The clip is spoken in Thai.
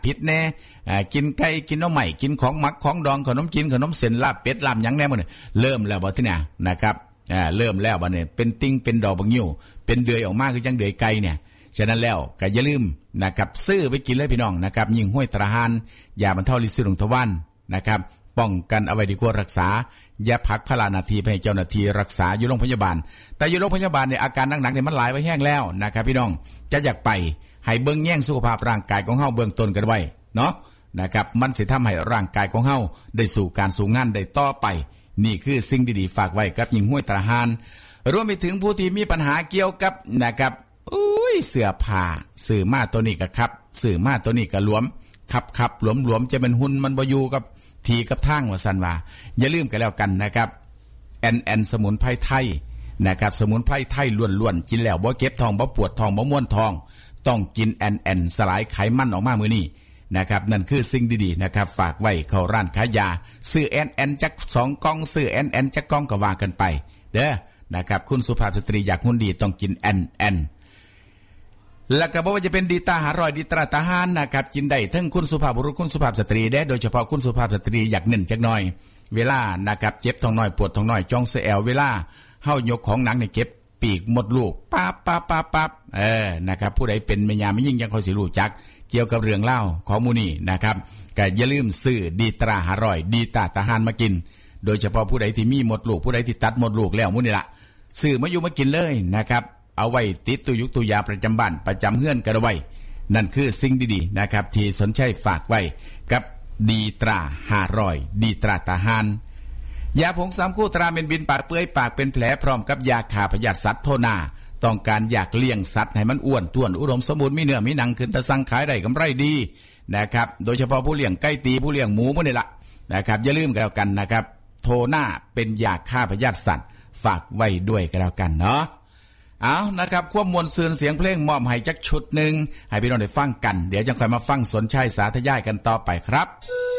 ผิดแน่กินไก่กินน้ำใหม่กินของหมักของดองขนมจีนขนมเส้นลาบเป็ดลาบหยังแน่หมดเนี่ยเริ่มแล้วบ่ที่เนี่ยนะครับเริ่มแล้วบ่เนี่ยเป็นติ้งเป็นดอกบักยิ้วเป็นเดือยออกมาคือจังเดือยไก่เนี่ยฉะนั้นแล้วก็อย่าลืมนะครับซื้อไปกินเลยพี่น้องนะครับยิ่งห้วยตราหานยาบรรเทาฤทธิ์ของทวารนะครับป้องกันเอาไว้ดีกว่ารักษาอย่าพักพลานาทีไปให้เจ้าหน้าที่รักษาอยู่โรงพยาบาลแต่อยู่โรงพยาบาลเนี่ยอาการหนักๆเนี่ยมันหลายไว้แห้งแล้วนะครับพี่น้องจะอยากไปให้เบิ่งแย่งสุขภาพร่างกายของเฮาเบื้องต้นกันไว้เนาะนะครับมันสิทำให้ร่างกายของเฮาได้สู่การสู่งานได้ต่อไปนี่คือสิ่งดีๆฝากไว้กับหญิงห้วยตราหานรวมไปถึงผู้ที่มีปัญหาเกี่ยวกับนะครับเสื้อผ้าสื่อมาตัวนี้ก็ครับสื่อมาตัวนี้ก็หลวมขับหลวมจะเป็นหุ่นมันบ่อยู่กับทีกับทางว่าซั่นว่าอย่าลืมกันแล้วกันนะครับแอนสมุนไพรไทยนะครับสมุนไพรไทยล้วนๆกินแล้วบ่เก็บท้องบ่ปวดท้องบ่ม่วนท้องต้องกินแอนสลายไขมันออกมามื้อนี้นะครับนั่นคือสิ่งดีๆนะครับฝากไว้เข้าร้านขายยาซื้อแอนจัก2กล่องซื้อแอนจักกล่องก็ว่ากันไปเด้อนะครับคุณสุภาพสตรีอยากหุ่นดีต้องกินแอนแล้วก็บอกว่าจะเป็นดีตาหารอยดีตราตาหานนะครับกินได้ทั้งคุณสุภาพบุรุษคุณสุภาพสตรีได้โดยเฉพาะคุณสุภาพสตรีอยากเน้นจักหน่อยเวลานะครับเจ็บท้องน้อยปวดท้องน้อยจ้องเสียแอวเวลาเฮายกของหนักเนี่ยเก็บปีกหมดลูกปั๊บนะครับผู้ใดเป็นแม่ยาไม่ยิ่งยังคอยสิรู้จักเกี่ยวกับเรื่องเล่าของมูนี่นะครับก็อย่าลืมซื้อดีตราหารอยดีตาตาหานมากินโดยเฉพาะผู้ใดที่มีหมดลูกผู้ใดที่ตัดหมดลูกแล้วมูนี่ละซื้อมาอยู่มากินเลยนะครับเอาไว้ติดตุยุกตุยาประจำบ้านประจำเฮือนกันไว้นั่นคือสิ่งดีๆนะครับที่สนใจฝากไว้กับดีตรา500ดีตราตาหานยาผง3คู่ตราเมนบินปากเปื่อยปากเป็นแผลพร้อมกับยาฆ่าพยาธิสัตว์โทนาต้องการอยากเลี้ยงสัตว์ให้มันอ้วนท้วนอุดมสมบูรณ์มีเนื้อมีหนังขึ้นตะสั่งขายได้กำไรดีนะครับโดยเฉพาะผู้เลี้ยงไก่ตีผู้เลี้ยงหมูพวกนี้ละนะครับอย่าลืมกันแล้วกันนะครับโทนาเป็นยาฆ่าพยาธิสัตว์ฝากไว้ด้วยกันแล้วกันเนาะเอานะครับควบมวลซืนเสียงเพลงมอบให้จักชุดหนึ่งให้พี่น้องได้ฟังกันเดี๋ยวจะค่อยมาฟังสนชัยสาธยายกันต่อไปครับ